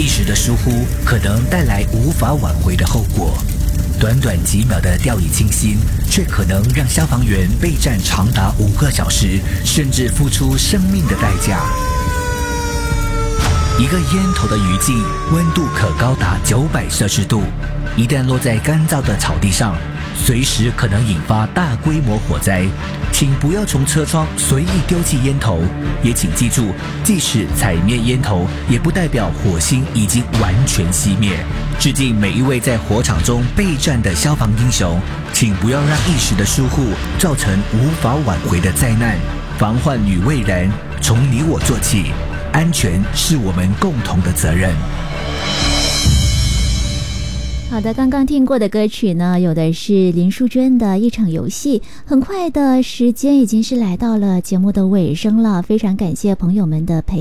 一时的疏忽可能带来无法挽回的后果。短短几秒的掉以轻心，却可能让消防员备战长达5个小时，甚至付出生命的代价。一个烟头的余烬，温度可高达900摄氏度，一旦落在干燥的草地上，随时可能引发大规模火灾。请不要从车窗随意丢弃烟头，也请记住，即使踩灭烟头，也不代表火星已经完全熄灭。致敬每一位在火场中备战的消防英雄，请不要让一时的疏忽造成无法挽回的灾难。防患于未然，从你我做起，安全是我们共同的责任。 好的，刚刚听过的歌曲呢，有的是林淑娟的一场游戏。很快的时间已经是来到了节目的尾声了，非常感谢朋友们的陪